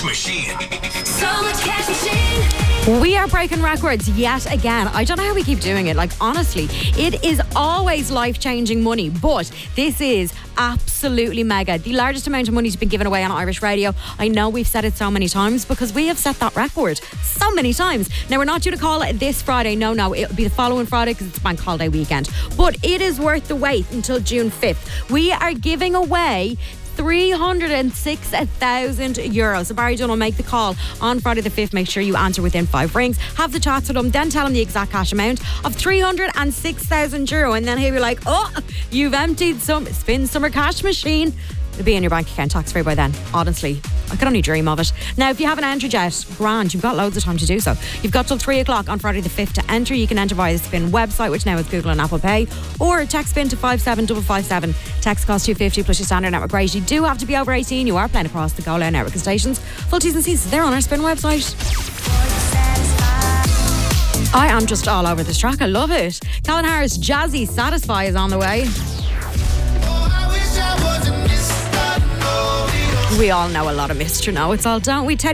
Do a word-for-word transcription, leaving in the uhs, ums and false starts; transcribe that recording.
Cash Machine. So much cash machine. We are breaking records yet again. I don't know how we keep doing it. Like, honestly, it is always life-changing money, but this is absolutely mega. The largest amount of money to be given away on Irish radio. I know we've said it so many times because we have set that record so many times. Now, we're not due to call it this Friday. No, no, it'll be the following Friday because it's bank holiday weekend. But it is worth the wait until June fifth. We are giving away three hundred six thousand euros. So Barry Dunn will make the call on Friday the fifth. Make sure you answer within five rings. Have the chats with him, then tell him the exact cash amount of three hundred six thousand euro. And then he'll be like, oh, you've emptied some Spin Summer Cash Machine. It'll be in your bank account tax free by then. Honestly, I could only dream of it. Now, if you haven't entered yet, grand, you've got loads of time to do so. You've got till three o'clock on Friday the fifth to enter. You can enter via the Spin website, which now is Google and Apple Pay, or text Spin to five seven five five seven. Text costs two fifty plus your standard network rate. You do have to be over eighteen. You are playing across the Go Loud network and stations. Full T's and C's, they're on our Spin website. I am just all over this track. I love it. Calvin Harris, Jazzy, Satisfy is on the way. We all know a lot of Mister No. It's all, don't we? Teddy